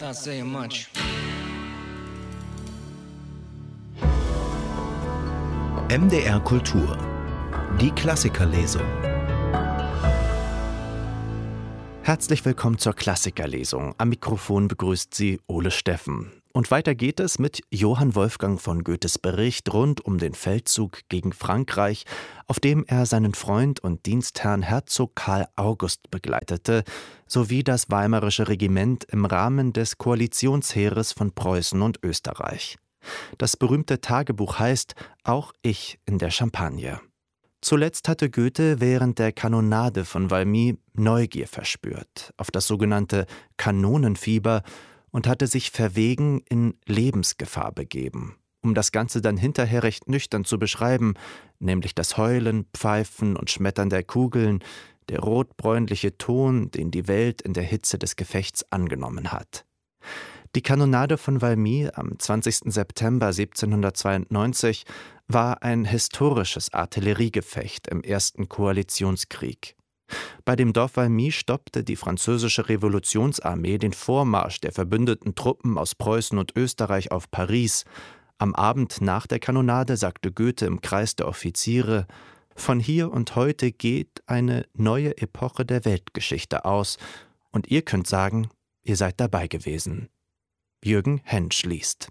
not saying much. MDR Kultur. Die Klassikerlesung. Herzlich willkommen zur Klassikerlesung. Am Mikrofon begrüßt Sie Ole Steffen. Und weiter geht es mit Johann Wolfgang von Goethes Bericht rund um den Feldzug gegen Frankreich, auf dem er seinen Freund und Dienstherrn Herzog Karl August begleitete, sowie das Weimarische Regiment im Rahmen des Koalitionsheeres von Preußen und Österreich. Das berühmte Tagebuch heißt »Auch ich in der Champagne«. Zuletzt hatte Goethe während der Kanonade von Valmy Neugier verspürt, auf das sogenannte Kanonenfieber, und hatte sich verwegen in Lebensgefahr begeben. Um das Ganze dann hinterher recht nüchtern zu beschreiben, nämlich das Heulen, Pfeifen und Schmettern der Kugeln, der rotbräunliche Ton, den die Welt in der Hitze des Gefechts angenommen hat. Die Kanonade von Valmy am 20. September 1792 war ein historisches Artilleriegefecht im ersten Koalitionskrieg. Bei dem Dorf Valmy stoppte die französische Revolutionsarmee den Vormarsch der verbündeten Truppen aus Preußen und Österreich auf Paris. Am Abend nach der Kanonade sagte Goethe im Kreis der Offiziere: »Von hier und heute geht eine neue Epoche der Weltgeschichte aus, und ihr könnt sagen, ihr seid dabei gewesen.« Jürgen Hentsch liest.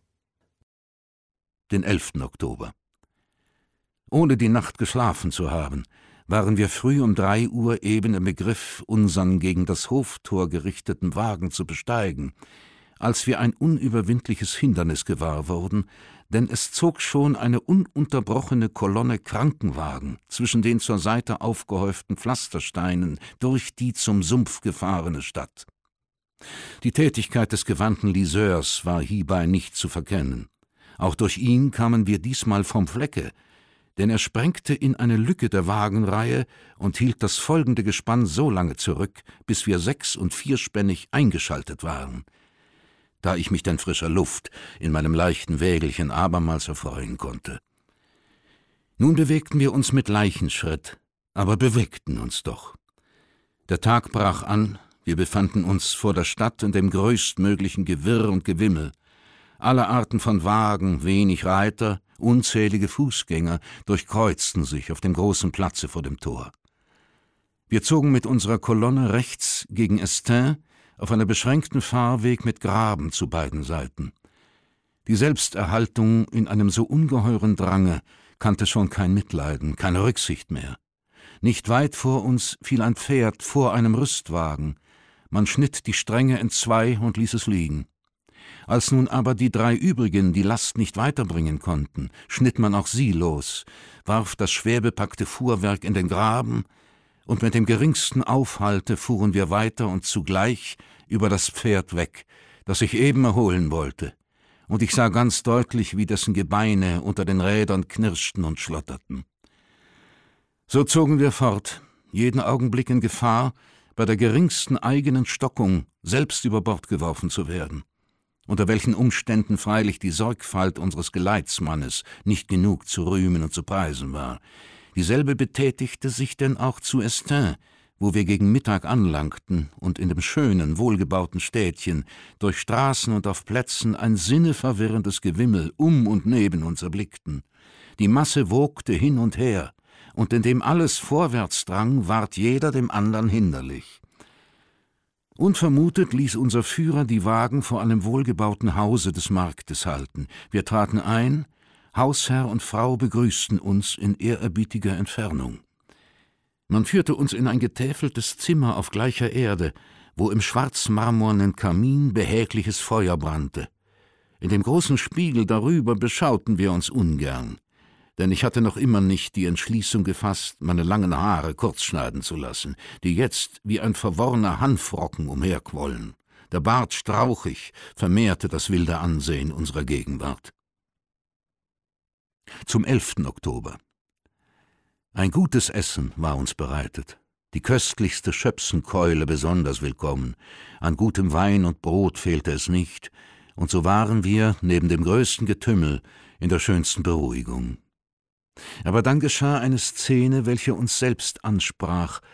Den 11. Oktober. Ohne die Nacht geschlafen zu haben, waren wir früh um 3 Uhr eben im Begriff, unseren gegen das Hoftor gerichteten Wagen zu besteigen, als wir ein unüberwindliches Hindernis gewahr wurden, denn es zog schon eine ununterbrochene Kolonne Krankenwagen zwischen den zur Seite aufgehäuften Pflastersteinen durch die zum Sumpf gefahrene Stadt. Die Tätigkeit des gewandten Liseurs war hierbei nicht zu verkennen. Auch durch ihn kamen wir diesmal vom Flecke, denn er sprengte in eine Lücke der Wagenreihe und hielt das folgende Gespann so lange zurück, bis wir 6- und 4-spännig eingeschaltet waren. Da ich mich denn frischer Luft in meinem leichten Wägelchen abermals erfreuen konnte. Nun bewegten wir uns mit Leichenschritt, aber bewegten uns doch. Der Tag brach an, wir befanden uns vor der Stadt in dem größtmöglichen Gewirr und Gewimmel. Alle Arten von Wagen, wenig Reiter, unzählige Fußgänger durchkreuzten sich auf dem großen Platze vor dem Tor. Wir zogen mit unserer Kolonne rechts gegen Estaing auf einer beschränkten Fahrweg mit Graben zu beiden Seiten. Die Selbsterhaltung in einem so ungeheuren Drange kannte schon kein Mitleiden, keine Rücksicht mehr. Nicht weit vor uns fiel ein Pferd vor einem Rüstwagen. Man schnitt die Stränge entzwei und ließ es liegen. Als nun aber die 3 übrigen die Last nicht weiterbringen konnten, schnitt man auch sie los, warf das schwer bepackte Fuhrwerk in den Graben, und mit dem geringsten Aufhalte fuhren wir weiter und zugleich über das Pferd weg, das sich eben erholen wollte, und ich sah ganz deutlich, wie dessen Gebeine unter den Rädern knirschten und schlotterten. So zogen wir fort, jeden Augenblick in Gefahr, bei der geringsten eigenen Stockung selbst über Bord geworfen zu werden. Unter welchen Umständen freilich die Sorgfalt unseres Geleitsmannes nicht genug zu rühmen und zu preisen war. Dieselbe betätigte sich denn auch zu Estaing, wo wir gegen Mittag anlangten und in dem schönen, wohlgebauten Städtchen durch Straßen und auf Plätzen ein sinneverwirrendes Gewimmel um und neben uns erblickten. Die Masse wogte hin und her, und indem alles vorwärts drang, ward jeder dem andern hinderlich. Unvermutet ließ unser Führer die Wagen vor einem wohlgebauten Hause des Marktes halten. Wir traten ein, Hausherr und Frau begrüßten uns in ehrerbietiger Entfernung. Man führte uns in ein getäfeltes Zimmer auf gleicher Erde, wo im schwarzmarmornen Kamin behägliches Feuer brannte. In dem großen Spiegel darüber beschauten wir uns ungern, denn ich hatte noch immer nicht die Entschließung gefasst, meine langen Haare kurz schneiden zu lassen, die jetzt wie ein verworrener Hanfrocken umherquollen. Der Bart strauchig vermehrte das wilde Ansehen unserer Gegenwart. Zum 11. Oktober. Ein gutes Essen war uns bereitet, die köstlichste Schöpsenkeule besonders willkommen, an gutem Wein und Brot fehlte es nicht, und so waren wir, neben dem größten Getümmel, in der schönsten Beruhigung. Aber dann geschah eine Szene, welche uns selbst ansprach,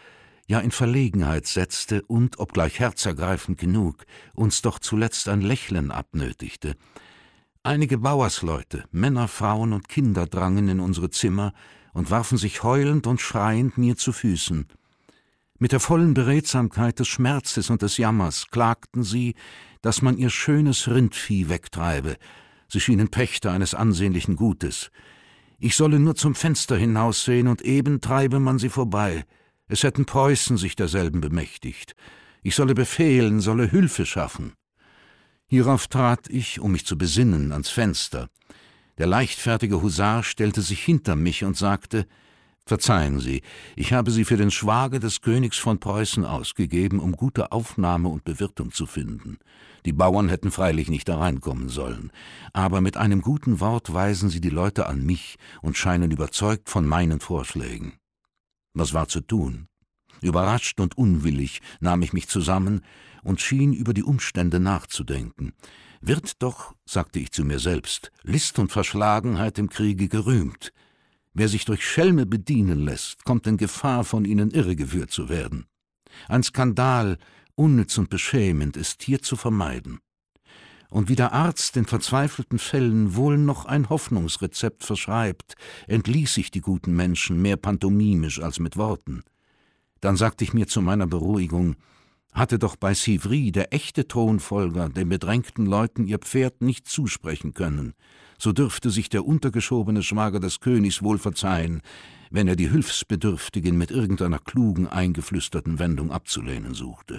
ja in Verlegenheit setzte und, obgleich herzergreifend genug, uns doch zuletzt ein Lächeln abnötigte. Einige Bauersleute, Männer, Frauen und Kinder drangen in unsere Zimmer und warfen sich heulend und schreiend mir zu Füßen. Mit der vollen Beredsamkeit des Schmerzes und des Jammers klagten sie, dass man ihr schönes Rindvieh wegtreibe. Sie schienen Pächter eines ansehnlichen Gutes. Ich solle nur zum Fenster hinaussehen, und eben treibe man sie vorbei. Es hätten Preußen sich derselben bemächtigt. Ich solle befehlen, solle Hülfe schaffen. Hierauf trat ich, um mich zu besinnen, ans Fenster. Der leichtfertige Husar stellte sich hinter mich und sagte: »Verzeihen Sie, ich habe Sie für den Schwager des Königs von Preußen ausgegeben, um gute Aufnahme und Bewirtung zu finden. Die Bauern hätten freilich nicht hereinkommen sollen, aber mit einem guten Wort weisen Sie die Leute an mich und scheinen überzeugt von meinen Vorschlägen.« Was war zu tun? Überrascht und unwillig nahm ich mich zusammen und schien über die Umstände nachzudenken. Wird doch, sagte ich zu mir selbst, List und Verschlagenheit im Kriege gerühmt. Wer sich durch Schelme bedienen lässt, kommt in Gefahr, von ihnen irregeführt zu werden. Ein Skandal, unnütz und beschämend, ist hier zu vermeiden. Und wie der Arzt in verzweifelten Fällen wohl noch ein Hoffnungsrezept verschreibt, entließ ich die guten Menschen mehr pantomimisch als mit Worten. Dann sagte ich mir zu meiner Beruhigung: Hatte doch bei Sivry der echte Thronfolger den bedrängten Leuten ihr Pferd nicht zusprechen können, so dürfte sich der untergeschobene Schwager des Königs wohl verzeihen, wenn er die Hilfsbedürftigen mit irgendeiner klugen, eingeflüsterten Wendung abzulehnen suchte.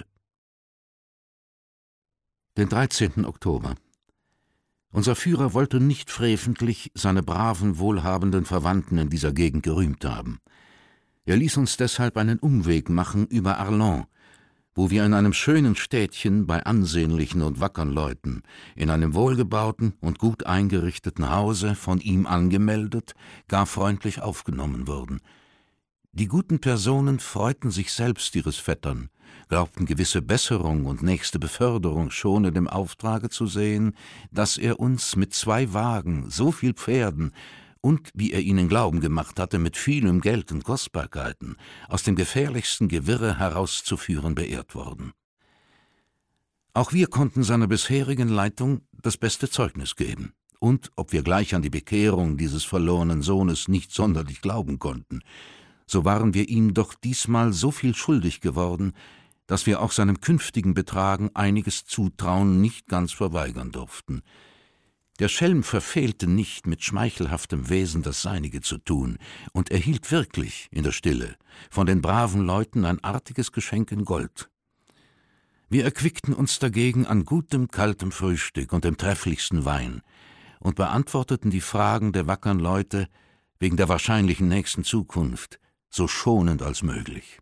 Den 13. Oktober. Unser Führer wollte nicht freventlich seine braven, wohlhabenden Verwandten in dieser Gegend gerühmt haben. Er ließ uns deshalb einen Umweg machen über Arlon, wo wir in einem schönen Städtchen bei ansehnlichen und wackern Leuten, in einem wohlgebauten und gut eingerichteten Hause, von ihm angemeldet, gar freundlich aufgenommen wurden. Die guten Personen freuten sich selbst ihres Vettern, glaubten gewisse Besserung und nächste Beförderung schon in dem Auftrage zu sehen, dass er uns mit 2 Wagen, so viel Pferden und, wie er ihnen Glauben gemacht hatte, mit vielem Geld und Kostbarkeiten aus dem gefährlichsten Gewirre herauszuführen beehrt worden. Auch wir konnten seiner bisherigen Leitung das beste Zeugnis geben, und, ob wir gleich an die Bekehrung dieses verlorenen Sohnes nicht sonderlich glauben konnten, so waren wir ihm doch diesmal so viel schuldig geworden, dass wir auch seinem künftigen Betragen einiges Zutrauen nicht ganz verweigern durften. Der Schelm verfehlte nicht, mit schmeichelhaftem Wesen das Seinige zu tun, und erhielt wirklich in der Stille von den braven Leuten ein artiges Geschenk in Gold. Wir erquickten uns dagegen an gutem, kaltem Frühstück und dem trefflichsten Wein und beantworteten die Fragen der wackern Leute wegen der wahrscheinlichen nächsten Zukunft so schonend als möglich.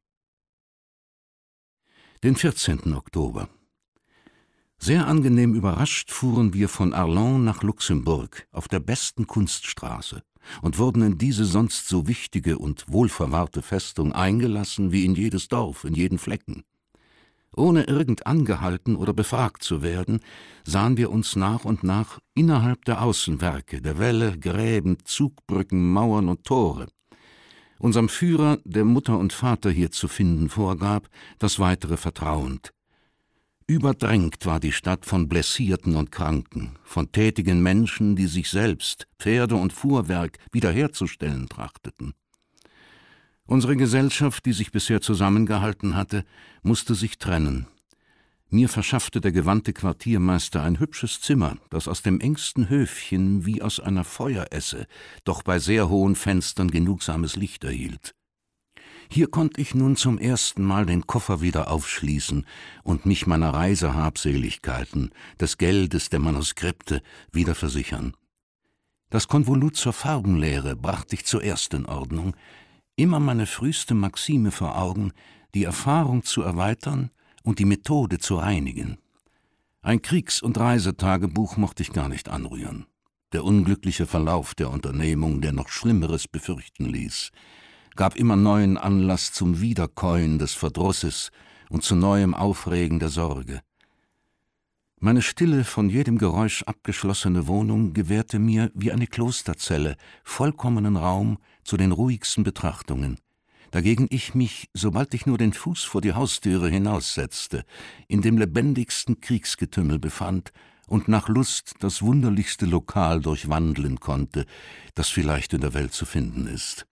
Den 14. Oktober. Sehr angenehm überrascht fuhren wir von Arlon nach Luxemburg auf der besten Kunststraße und wurden in diese sonst so wichtige und wohlverwahrte Festung eingelassen wie in jedes Dorf, in jeden Flecken. Ohne irgend angehalten oder befragt zu werden, sahen wir uns nach und nach innerhalb der Außenwerke, der Wälle, Gräben, Zugbrücken, Mauern und Tore. Unserem Führer, der Mutter und Vater hier zu finden vorgab, das weitere vertrauend. Überdrängt war die Stadt von Blessierten und Kranken, von tätigen Menschen, die sich selbst, Pferde und Fuhrwerk wiederherzustellen trachteten. Unsere Gesellschaft, die sich bisher zusammengehalten hatte, musste sich trennen. Mir verschaffte der gewandte Quartiermeister ein hübsches Zimmer, das aus dem engsten Höfchen wie aus einer Feueresse, doch bei sehr hohen Fenstern genugsames Licht erhielt. Hier konnte ich nun zum ersten Mal den Koffer wieder aufschließen und mich meiner Reisehabseligkeiten, des Geldes, der Manuskripte wieder versichern. Das Konvolut zur Farbenlehre brachte ich zuerst in Ordnung, immer meine früheste Maxime vor Augen, die Erfahrung zu erweitern und die Methode zu reinigen. Ein Kriegs- und Reisetagebuch mochte ich gar nicht anrühren. Der unglückliche Verlauf der Unternehmung, der noch Schlimmeres befürchten ließ, gab immer neuen Anlass zum Wiederkäuen des Verdrusses und zu neuem Aufregen der Sorge. Meine stille, von jedem Geräusch abgeschlossene Wohnung gewährte mir wie eine Klosterzelle vollkommenen Raum zu den ruhigsten Betrachtungen, dagegen ich mich, sobald ich nur den Fuß vor die Haustüre hinaussetzte, in dem lebendigsten Kriegsgetümmel befand und nach Lust das wunderlichste Lokal durchwandeln konnte, das vielleicht in der Welt zu finden ist.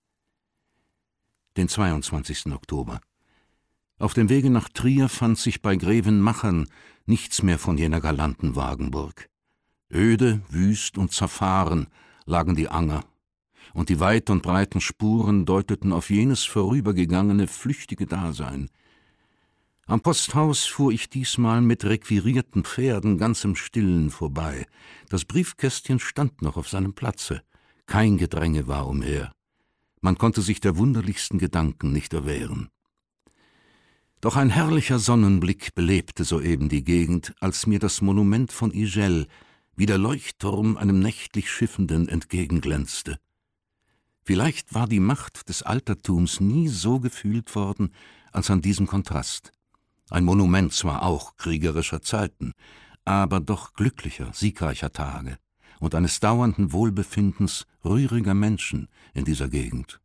Den 22. Oktober. Auf dem Wege nach Trier fand sich bei Grevenmachern nichts mehr von jener galanten Wagenburg. Öde, wüst und zerfahren lagen die Anger, und die weit und breiten Spuren deuteten auf jenes vorübergegangene, flüchtige Dasein. Am Posthaus fuhr ich diesmal mit requirierten Pferden ganz im Stillen vorbei. Das Briefkästchen stand noch auf seinem Platze. Kein Gedränge war umher. Man konnte sich der wunderlichsten Gedanken nicht erwehren. Doch ein herrlicher Sonnenblick belebte soeben die Gegend, als mir das Monument von Igel wie der Leuchtturm einem nächtlich Schiffenden entgegenglänzte. Vielleicht war die Macht des Altertums nie so gefühlt worden als an diesem Kontrast. Ein Monument zwar auch kriegerischer Zeiten, aber doch glücklicher, siegreicher Tage und eines dauernden Wohlbefindens rühriger Menschen in dieser Gegend.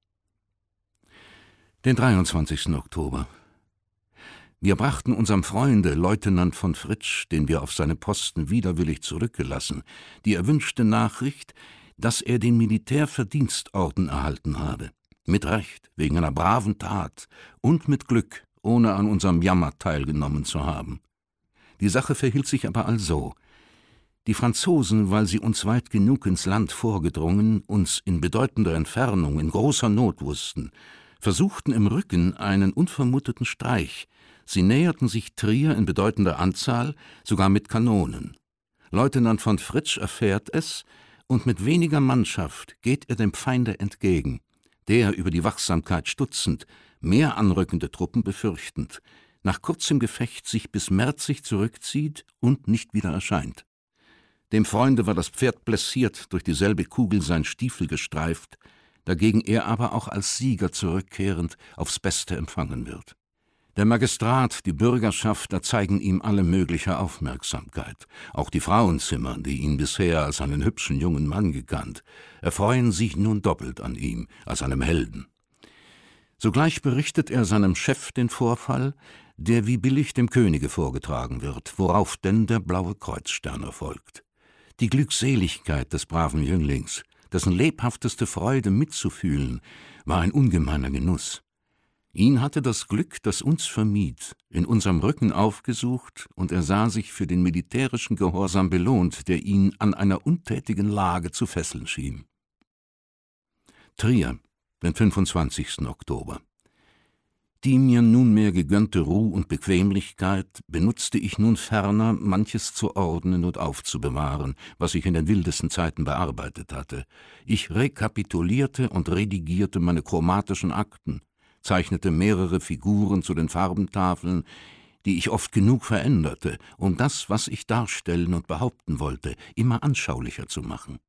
Den 23. Oktober. Wir brachten unserem Freunde, Leutnant von Fritsch, den wir auf seine Posten widerwillig zurückgelassen, die erwünschte Nachricht, dass er den Militärverdienstorden erhalten habe. Mit Recht, wegen einer braven Tat und mit Glück, ohne an unserem Jammer teilgenommen zu haben. Die Sache verhielt sich aber also. Die Franzosen, weil sie uns weit genug ins Land vorgedrungen, uns in bedeutender Entfernung, in großer Not wussten, versuchten im Rücken einen unvermuteten Streich. Sie näherten sich Trier in bedeutender Anzahl, sogar mit Kanonen. Leutnant von Fritsch erfährt es, und mit weniger Mannschaft geht er dem Feinde entgegen, der, über die Wachsamkeit stutzend, mehr anrückende Truppen befürchtend, nach kurzem Gefecht sich bis Merzig zurückzieht und nicht wieder erscheint. Dem Freunde war das Pferd blessiert, durch dieselbe Kugel sein Stiefel gestreift, dagegen er aber auch als Sieger zurückkehrend aufs Beste empfangen wird. Der Magistrat, die Bürgerschaft erzeigen ihm alle mögliche Aufmerksamkeit. Auch die Frauenzimmer, die ihn bisher als einen hübschen jungen Mann gekannt, erfreuen sich nun doppelt an ihm, als einem Helden. Sogleich berichtet er seinem Chef den Vorfall, der wie billig dem Könige vorgetragen wird, worauf denn der blaue Kreuzstern erfolgt. Die Glückseligkeit des braven Jünglings, dessen lebhafteste Freude mitzufühlen, war ein ungemeiner Genuss. Ihn hatte das Glück, das uns vermied, in unserem Rücken aufgesucht, und er sah sich für den militärischen Gehorsam belohnt, der ihn an einer untätigen Lage zu fesseln schien. Trier, den 25. Oktober. Die mir nunmehr gegönnte Ruh und Bequemlichkeit benutzte ich nun ferner, manches zu ordnen und aufzubewahren, was ich in den wildesten Zeiten bearbeitet hatte. Ich rekapitulierte und redigierte meine chromatischen Akten, zeichnete mehrere Figuren zu den Farbentafeln, die ich oft genug veränderte, um das, was ich darstellen und behaupten wollte, immer anschaulicher zu machen.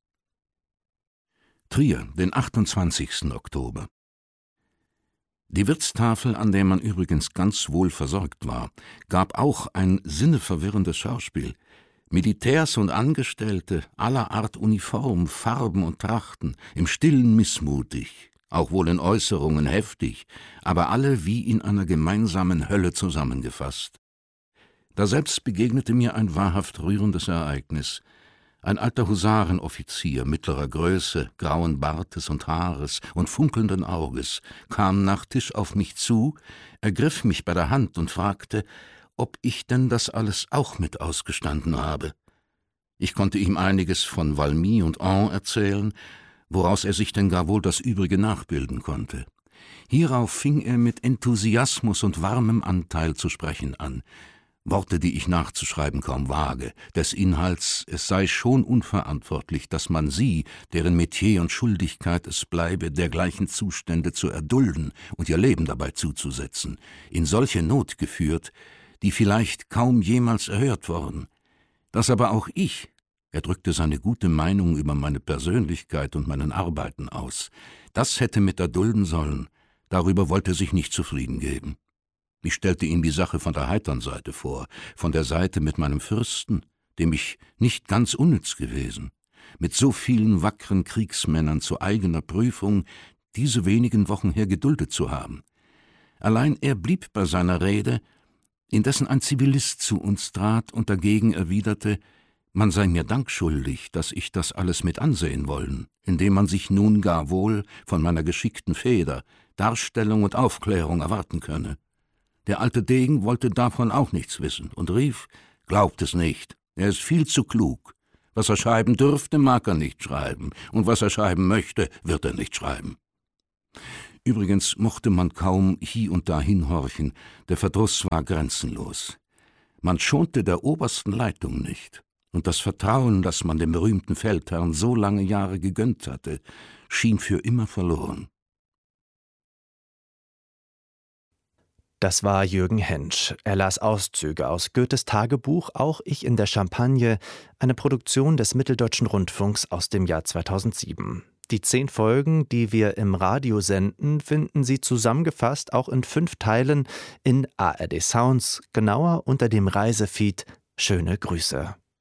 Trier, den 28. Oktober. Die Wirtstafel, an der man übrigens ganz wohl versorgt war, gab auch ein sinneverwirrendes Schauspiel. Militärs und Angestellte aller Art Uniform, Farben und Trachten, im Stillen missmutig, auch wohl in Äußerungen heftig, aber alle wie in einer gemeinsamen Hölle zusammengefasst. Daselbst begegnete mir ein wahrhaft rührendes Ereignis. Ein alter Husarenoffizier mittlerer Größe, grauen Bartes und Haares und funkelnden Auges, kam nach Tisch auf mich zu, ergriff mich bei der Hand und fragte, ob ich denn das alles auch mit ausgestanden habe. Ich konnte ihm einiges von Valmy und An erzählen, woraus er sich denn gar wohl das Übrige nachbilden konnte. Hierauf fing er mit Enthusiasmus und warmem Anteil zu sprechen an. Worte, die ich nachzuschreiben kaum wage, des Inhalts, es sei schon unverantwortlich, dass man sie, deren Metier und Schuldigkeit es bleibe, dergleichen Zustände zu erdulden und ihr Leben dabei zuzusetzen, in solche Not geführt, die vielleicht kaum jemals erhört worden. Dass aber auch ich, er drückte seine gute Meinung über meine Persönlichkeit und meinen Arbeiten aus, das hätte mit erdulden sollen, darüber wollte er sich nicht zufrieden geben. Ich stellte ihm die Sache von der heitern Seite vor, von der Seite mit meinem Fürsten, dem ich nicht ganz unnütz gewesen, mit so vielen wackeren Kriegsmännern zu eigener Prüfung, diese wenigen Wochen her geduldet zu haben. Allein er blieb bei seiner Rede, indessen ein Zivilist zu uns trat und dagegen erwiderte, man sei mir Dank schuldig, dass ich das alles mit ansehen wollen, indem man sich nun gar wohl von meiner geschickten Feder Darstellung und Aufklärung erwarten könne. Der alte Degen wollte davon auch nichts wissen und rief, glaubt es nicht, er ist viel zu klug. Was er schreiben dürfte, mag er nicht schreiben, und was er schreiben möchte, wird er nicht schreiben. Übrigens mochte man kaum hie und da hinhorchen, der Verdruss war grenzenlos. Man schonte der obersten Leitung nicht, und das Vertrauen, das man dem berühmten Feldherrn so lange Jahre gegönnt hatte, schien für immer verloren. Das war Jürgen Hentsch. Er las Auszüge aus Goethes Tagebuch Auch ich in der Champagne, eine Produktion des Mitteldeutschen Rundfunks aus dem Jahr 2007. Die 10 Folgen, die wir im Radio senden, finden Sie zusammengefasst auch in 5 Teilen in ARD Sounds, genauer unter dem Reisefeed Schöne Grüße.